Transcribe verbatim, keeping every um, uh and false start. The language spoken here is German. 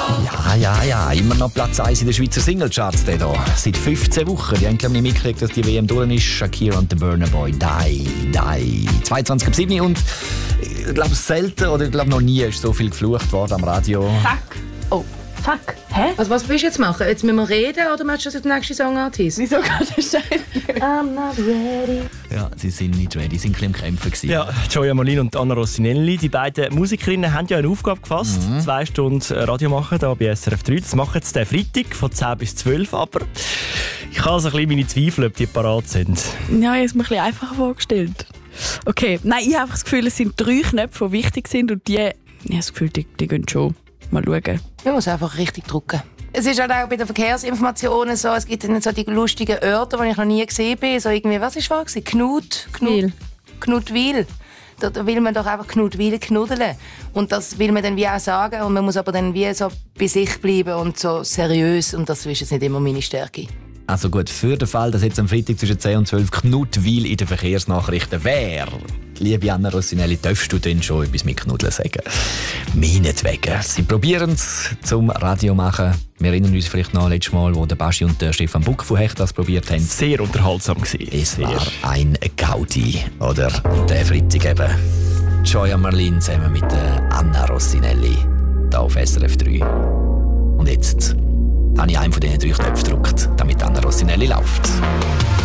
Ja, ja, ja, immer noch Platz eins in den Schweizer Singlecharts. Hier. Seit fünfzehn Wochen. Die haben glaube ich nicht mitgekriegt, dass die W M durch ist. Shakira und der Burna Boy. Die, die. zweiundzwanzig ab sieben und ich glaube selten oder ich glaube noch nie ist so viel geflucht worden am Radio. Fuck. Oh, fuck. Hä? Also was willst du jetzt machen? Jetzt müssen wir reden oder möchtest du das nächste Songartist? Wieso geht der Scheiß? I'm not ready. Ja, sie sind nicht ready, sie sind ein bisschen im Kämpfen gewesen. Ja, Gioia Molin und Anna Rossinelli, die beiden Musikerinnen haben ja eine Aufgabe gefasst. Mhm. Zwei Stunden Radio machen hier bei S R F drei. Das machen sie den Freitag von zehn bis zwölf. Aber ich habe so ein bisschen meine Zweifel, ob die parat sind. Ja, ich habe es mir ein bisschen einfacher vorgestellt. Okay, nein, ich habe das Gefühl, es sind drei Knöpfe, die wichtig sind und die, ich habe das Gefühl, die, die gehen schon. Mal schauen. Man muss einfach richtig drücken. Es ist halt auch bei den Verkehrsinformationen so, es gibt dann so die lustigen Orte, die ich noch nie gesehen habe. So irgendwie, was war das? Knut? Knut Knutwil. Da, da will man doch einfach Knutwil knuddeln. Und das will man dann wie auch sagen. Und man muss aber dann wie so bei sich bleiben und so seriös. Und das ist jetzt nicht immer meine Stärke. Also gut, für den Fall, dass jetzt am Freitag zwischen zehn und zwölf Knutwil in den Verkehrsnachrichten wäre, liebe Anna Rossinelli, darfst du denn schon etwas mit Knuddeln sagen? Meinetwegen. Sie probieren es zum Radio machen. Wir erinnern uns vielleicht noch letztes Mal, wo der Baschi und der Stefan Buck von Hecht das probiert haben. Sehr unterhaltsam gewesen. Es war ein Gaudi, oder? Und der Freitag eben. Gioia Molin zusammen mit der Anna Rossinelli, hier auf S R F drei. Und jetzt habe ich einen von diesen drei Knöpfen gedrückt, damit Anna Rossinelli läuft.